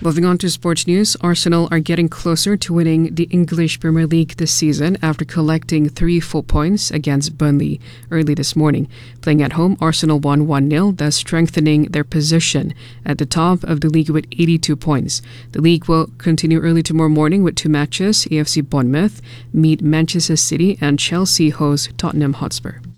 Moving on to sports news, Arsenal are getting closer to winning the English Premier League this season after collecting 3 full points against Burnley early this morning. Playing at home, Arsenal won 1-0, thus strengthening their position at the top of the league with 82 points. The league will continue early tomorrow morning with 2 matches. AFC Bournemouth meet Manchester City and Chelsea host Tottenham Hotspur.